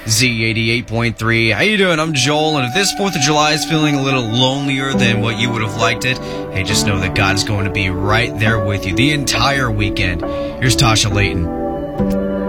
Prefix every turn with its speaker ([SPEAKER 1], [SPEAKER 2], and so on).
[SPEAKER 1] Z88.3. How you doing? I'm Joel, and if this 4th of July is feeling a little lonelier than what you would have liked it, hey, just know that God's going to be right there with you the entire weekend. Here's Tasha Layton.